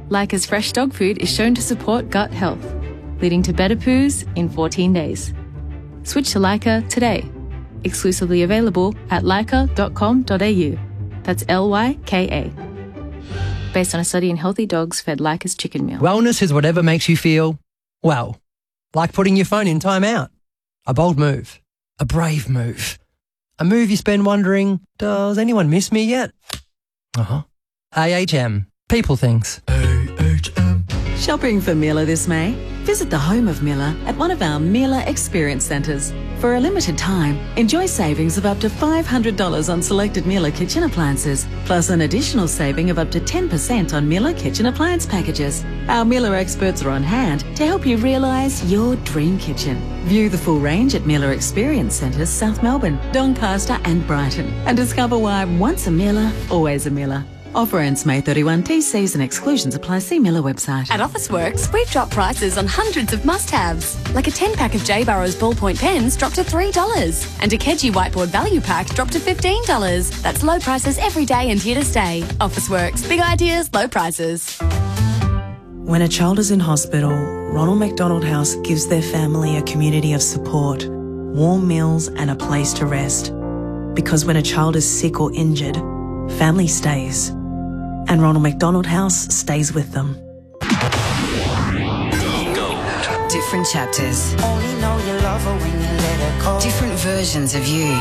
Leica's fresh dog food is shown to support gut health, leading to better poos in 14 days. Switch to Leica today. Exclusively available at leica.com.au. That's Lyka. Based on a study in healthy dogs fed Leica's chicken meal. Wellness is whatever makes you feel, well, like putting your phone in timeout. A bold move. A brave move. A move you spend wondering, does anyone miss me yet? AHM. People things. AHM. Shopping for Miele this May? Visit the home of Miele at one of our Miele Experience Centres. For a limited time, enjoy savings of up to $500 on selected Miele kitchen appliances, plus an additional saving of up to 10% on Miele kitchen appliance packages. Our Miele experts are on hand to help you realise your dream kitchen. View the full range at Miele Experience Centres, South Melbourne, Doncaster and Brighton, and discover why once a Miele, always a Miele. Offer ends May 31. TCs and exclusions apply. See Miele website. At Officeworks, we've dropped prices on hundreds of must-haves. Like a 10-pack of J. Burrows ballpoint pens dropped to $3. And a Keji whiteboard value pack dropped to $15. That's low prices every day and here to stay. Officeworks. Big ideas, low prices. When a child is in hospital, Ronald McDonald House gives their family a community of support, warm meals and a place to rest. Because when a child is sick or injured, family stays. And Ronald McDonald House stays with them. Different chapters. Only know you love her when you let her go. Different versions of you.